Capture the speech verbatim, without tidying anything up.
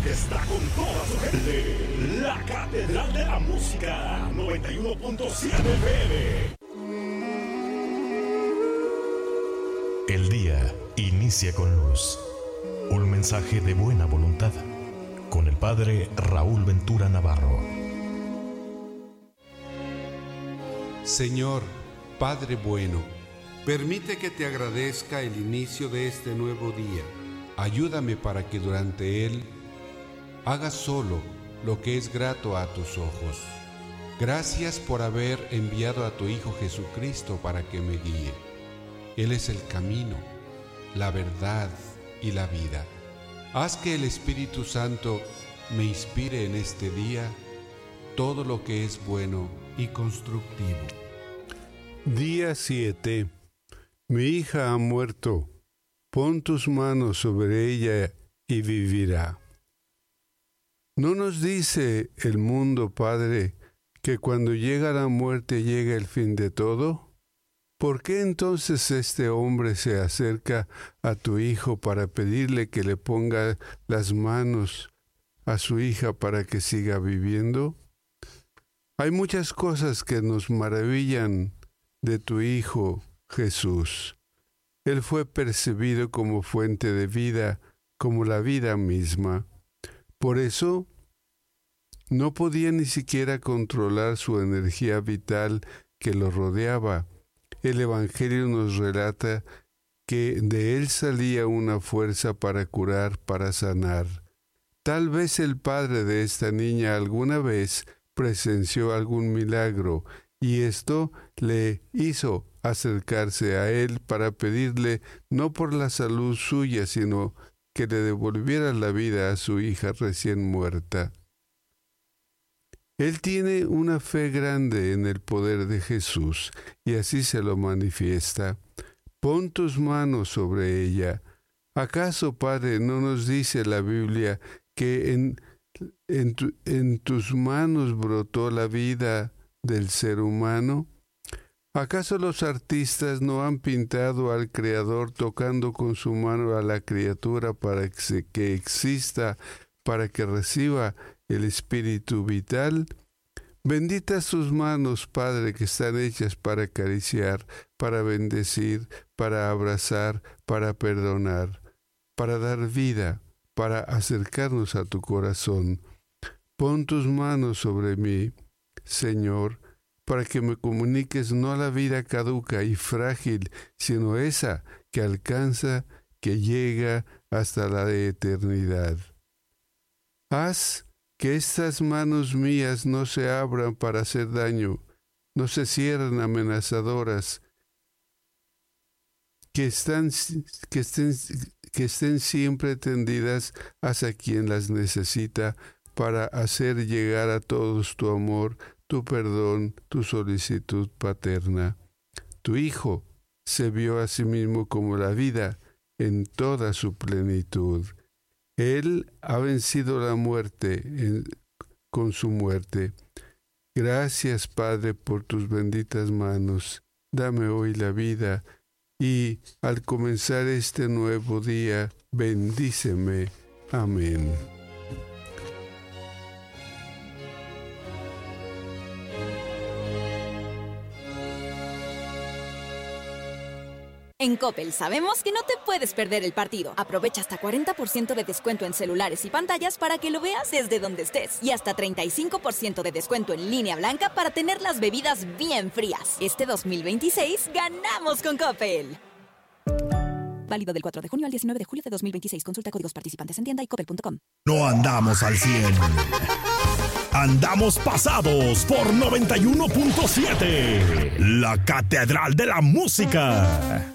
que está con toda su gente. La Catedral de la Música, noventa y uno punto siete F M. El día inicia con luz. Un mensaje de buena voluntad. Con el Padre Raúl Ventura Navarro. Señor, Padre bueno, permite que te agradezca el inicio de este nuevo día. Ayúdame para que durante él haga solo lo que es grato a tus ojos. Gracias por haber enviado a tu Hijo Jesucristo para que me guíe. Él es el camino, la verdad y la vida. Haz que el Espíritu Santo me inspire en este día todo lo que es bueno y constructivo. Día siete. Mi hija ha muerto. Pon tus manos sobre ella y vivirá. ¿No nos dice el mundo, Padre, que cuando llega la muerte llega el fin de todo? ¿Por qué entonces este hombre se acerca a tu hijo para pedirle que le ponga las manos a su hija para que siga viviendo? Hay muchas cosas que nos maravillan de tu Hijo Jesús. Él fue percibido como fuente de vida, como la vida misma. Por eso, no podía ni siquiera controlar su energía vital que lo rodeaba. El Evangelio nos relata que de él salía una fuerza para curar, para sanar. Tal vez el padre de esta niña alguna vez presenció algún milagro y esto le hizo acercarse a él para pedirle no por la salud suya, sino que le devolviera la vida a su hija recién muerta. Él tiene una fe grande en el poder de Jesús y así se lo manifiesta. Pon tus manos sobre ella. ¿Acaso, Padre, no nos dice la Biblia que en, en, tu, en tus manos brotó la vida del ser humano? ¿Acaso los artistas no han pintado al Creador tocando con su mano a la criatura para que, se, que exista, para que reciba el espíritu vital? Benditas sus manos, Padre, que están hechas para acariciar, para bendecir, para abrazar, para perdonar, para dar vida, para acercarnos a tu corazón. Pon tus manos sobre mí, Señor, para que me comuniques no la vida caduca y frágil, sino esa que alcanza, que llega hasta la eternidad. Haz que estas manos mías no se abran para hacer daño, no se cierren amenazadoras, que, están, que, estén, que estén siempre tendidas hacia quien las necesita para hacer llegar a todos tu amor, tu perdón, tu solicitud paterna. Tu Hijo se vio a sí mismo como la vida en toda su plenitud. Él ha vencido la muerte en, con su muerte. Gracias, Padre, por tus benditas manos. Dame hoy la vida y al comenzar este nuevo día, bendíceme. Amén. En Coppel sabemos que no te puedes perder el partido. Aprovecha hasta cuarenta por ciento de descuento en celulares y pantallas para que lo veas desde donde estés. Y hasta treinta y cinco por ciento de descuento en línea blanca para tener las bebidas bien frías. Este dos mil veintiséis ganamos con Coppel. Válido del cuatro de junio al diecinueve de julio de dos mil veintiséis. Consulta códigos participantes en tienda y coppel punto com. No andamos al cien. Andamos pasados por noventa y uno punto siete. La Catedral de la Música.